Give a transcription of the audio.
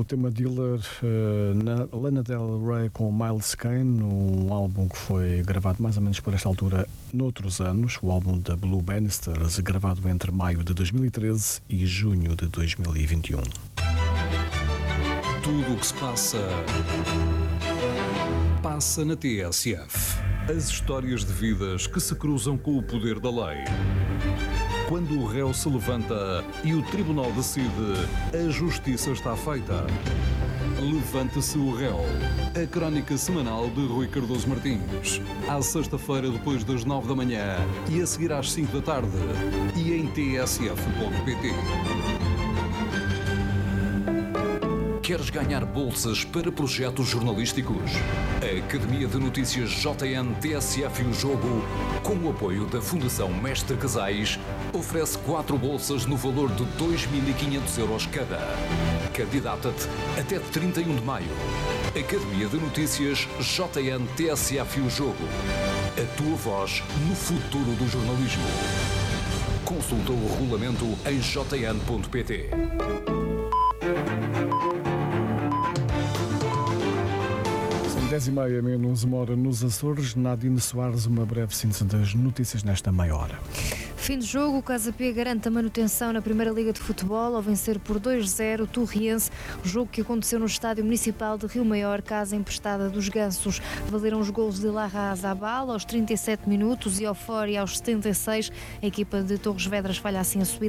tema Dealer na Lana Del Rey com Miles Kane, um álbum que foi gravado mais ou menos por esta altura noutros anos, o álbum da Blue Bannisters, gravado entre maio de 2013 e junho de 2021. Tudo o que se passa na TSF. As histórias de vidas que se cruzam com o poder da lei. Quando o réu se levanta e o tribunal decide, a justiça está feita. Levanta-se o réu. A crónica semanal de Rui Cardoso Martins. À sexta-feira, depois das 9 da manhã e a seguir às 5 da tarde. E em tsf.pt. Queres ganhar bolsas para projetos jornalísticos? A Academia de Notícias JN TSF e o Jogo, com o apoio da Fundação Mestre Casais, oferece 4 bolsas no valor de 2.500 euros cada. Candidata-te até 31 de maio. Academia de Notícias JN TSF e o Jogo. A tua voz no futuro do jornalismo. Consulta o regulamento em jn.pt. 10h30, menos uma hora nos Açores. Nadine Soares, uma breve síntese das notícias nesta meia hora. Fim de jogo, o Casa Pia garante a manutenção na Primeira Liga de Futebol ao vencer por 2-0 o Torriense, o jogo que aconteceu no Estádio Municipal de Rio Maior, casa emprestada dos Gansos. Valeram os golos de Larra Azabal aos 37 minutos e Ofória aos 76. A equipa de Torres Vedras falha assim a subida